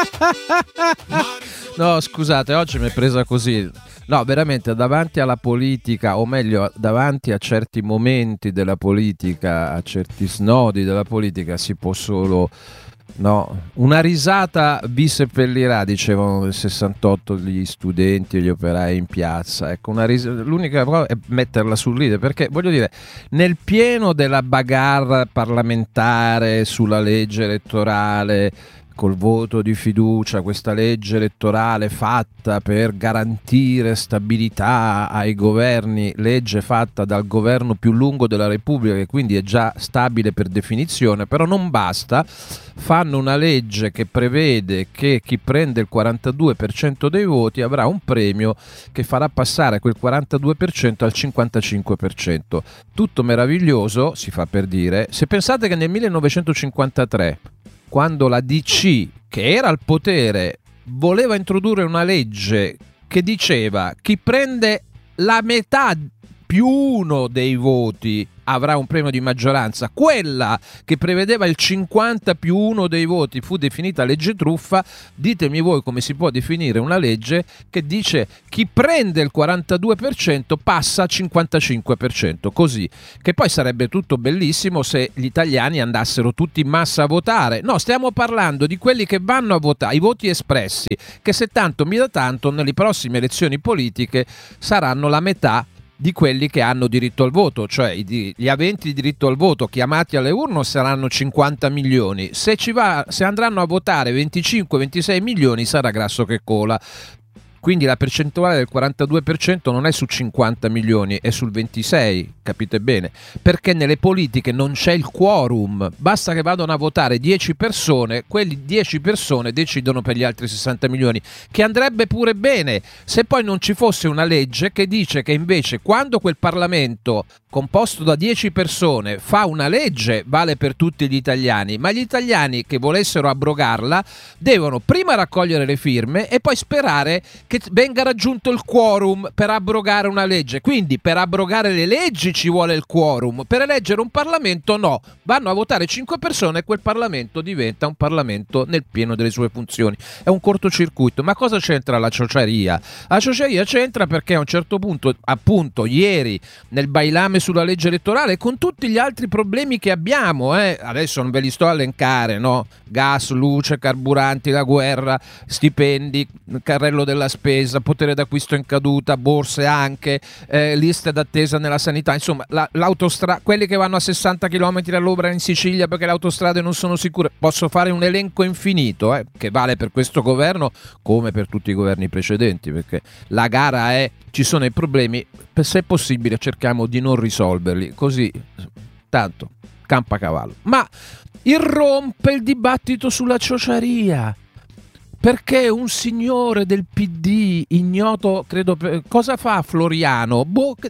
No, scusate, oggi mi è presa così. No, veramente davanti alla politica, o meglio, davanti a certi momenti della politica, a certi snodi della politica, si può solo... No, una risata vi seppellirà, dicevano nel 68 gli studenti e gli operai in piazza. Ecco, l'unica cosa è metterla sul ridere, perché voglio dire, nel pieno della bagarre parlamentare sulla legge elettorale, col voto di fiducia, questa legge elettorale fatta per garantire stabilità ai governi, legge fatta dal governo più lungo della Repubblica, che quindi è già stabile per definizione, però non basta, fanno una legge che prevede che chi prende il 42% dei voti avrà un premio che farà passare quel 42% al 55%. Tutto meraviglioso, si fa per dire, se pensate che nel 1953, quando la DC, che era al potere, voleva introdurre una legge che diceva chi prende la metà più uno dei voti avrà un premio di maggioranza, quella che prevedeva il 50 più uno dei voti fu definita legge truffa. Ditemi voi come si può definire una legge che dice chi prende il 42% passa al 55%, così, che poi sarebbe tutto bellissimo se gli italiani andassero tutti in massa a votare. No, stiamo parlando di quelli che vanno a votare, i voti espressi, che se tanto mi dà tanto nelle prossime elezioni politiche saranno la metà di quelli che hanno diritto al voto, cioè gli aventi diritto al voto chiamati alle urne saranno 50 milioni, se andranno a votare 25-26 milioni sarà grasso che cola. Quindi la percentuale del 42% non è su 50 milioni, è sul 26, capite bene? Perché nelle politiche non c'è il quorum, basta che vadano a votare 10 persone, quelli 10 persone decidono per gli altri 60 milioni, che andrebbe pure bene se poi non ci fosse una legge che dice che invece quando quel Parlamento composto da 10 persone fa una legge vale per tutti gli italiani, ma gli italiani che volessero abrogarla devono prima raccogliere le firme e poi sperare che venga raggiunto il quorum per abrogare una legge. Quindi per abrogare le leggi ci vuole il quorum, per eleggere un Parlamento no, vanno a votare 5 persone e quel Parlamento diventa un Parlamento nel pieno delle sue funzioni. È un cortocircuito. Ma cosa c'entra la ciociaria? La ciociaria c'entra perché a un certo punto, appunto ieri nel bailame sulla legge elettorale, con tutti gli altri problemi che abbiamo, adesso non ve li sto a elencare, no? Gas, luce, carburanti, la guerra, stipendi, carrello della spesa, potere d'acquisto in caduta, borse anche, liste d'attesa nella sanità, insomma l'autostrada, quelli che vanno a 60 km all'ora in Sicilia perché le autostrade non sono sicure. Posso fare un elenco infinito, che vale per questo governo come per tutti i governi precedenti, perché la gara è: ci sono i problemi, se è possibile cerchiamo di non risolverli, così tanto campa cavallo. Ma irrompe il dibattito sulla ciociaria, perché un signore del PD, ignoto, credo, cosa fa Floriano?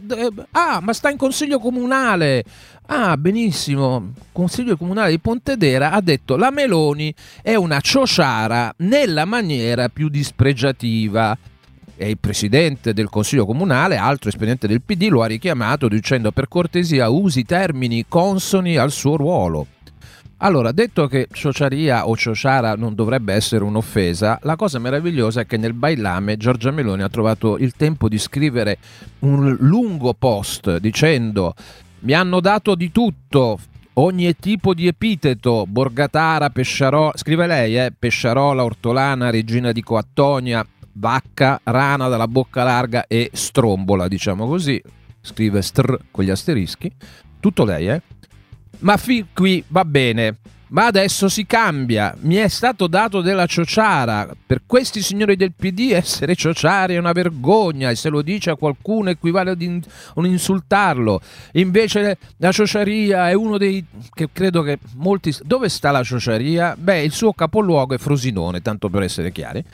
Ma sta in consiglio comunale. Ah, benissimo, consiglio comunale di Pontedera, ha detto la Meloni è una ciociara nella maniera più dispregiativa. E il presidente del consiglio comunale, altro esponente del PD, lo ha richiamato dicendo: per cortesia usi termini consoni al suo ruolo. Allora, detto che ciociaria o ciociara non dovrebbe essere un'offesa, la cosa meravigliosa è che nel bailame Giorgia Meloni ha trovato il tempo di scrivere un lungo post dicendo: mi hanno dato di tutto, ogni tipo di epiteto, borgatara, pesciarola, scrive lei, pesciarola, ortolana, regina di coattonia, vacca, rana dalla bocca larga e strombola, diciamo così, scrive str con gli asterischi, tutto lei, ma fin qui va bene. Ma adesso si cambia, mi è stato dato della ciociara, per questi signori del PD essere ciociari è una vergogna e se lo dice a qualcuno equivale ad un insultarlo. Invece la ciociaria è uno dei, che credo che molti... Dove sta la ciociaria? Beh, il suo capoluogo è Frosinone, tanto per essere chiari.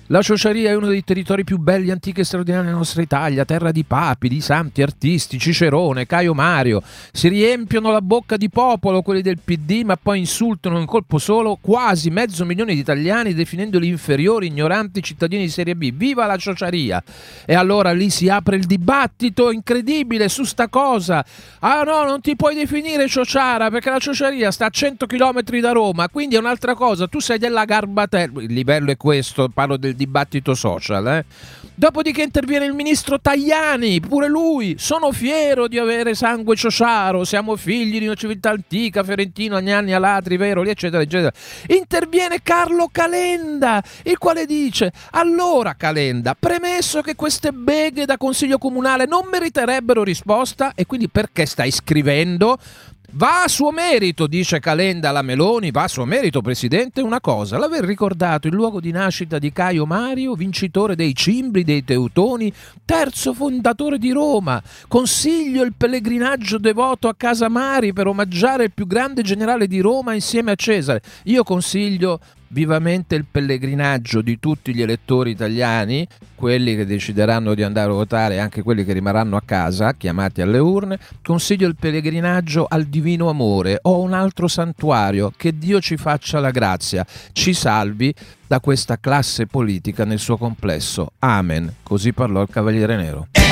La Ciociaria è uno dei territori più belli, antichi e straordinari della nostra Italia, terra di papi, di santi, artisti, Cicerone, Caio Mario. Si riempiono la bocca di popolo quelli del PD, ma poi insultano in colpo solo quasi 500.000 di italiani, definendoli inferiori, ignoranti cittadini di serie B. Viva la Ciociaria! E allora lì si apre il dibattito incredibile su sta cosa. Ah no, non ti puoi definire ciociara perché la Ciociaria sta a 100 km da Roma, quindi è un'altra cosa. Tu sei della Garbatella. Il livello è questo, parlo del dibattito social. Dopodiché interviene il ministro Tajani, pure lui. Sono fiero di avere sangue ciociaro, siamo figli di una civiltà antica, Ferentino, Agnani, Alatri, Veroli, eccetera, eccetera. Interviene Carlo Calenda, il quale dice: allora Calenda, premesso che queste beghe da consiglio comunale non meriterebbero risposta, e quindi perché stai scrivendo? Va a suo merito, dice Calenda alla Meloni, va a suo merito, Presidente, una cosa: l'aver ricordato il luogo di nascita di Caio Mario, vincitore dei Cimbri, dei Teutoni, terzo fondatore di Roma. Consiglio il pellegrinaggio devoto a Casa Mari per omaggiare il più grande generale di Roma insieme a Cesare. Io consiglio vivamente il pellegrinaggio di tutti gli elettori italiani, quelli che decideranno di andare a votare e anche quelli che rimarranno a casa, chiamati alle urne. Consiglio il pellegrinaggio al Divino Amore o un altro santuario. Che Dio ci faccia la grazia, ci salvi da questa classe politica nel suo complesso. Amen. Così parlò il Cavaliere Nero.